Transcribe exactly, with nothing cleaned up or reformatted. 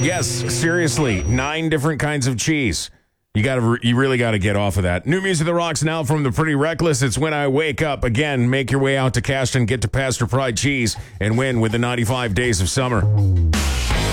Yes, seriously, nine different kinds of cheese. You got to, you really got to get off of that. New music that rocks now from the Pretty Reckless. It's When I Wake Up. Again, make your way out to Cashton, get to Pastor Pride Cheese, and win with the ninety-five Days of Summer.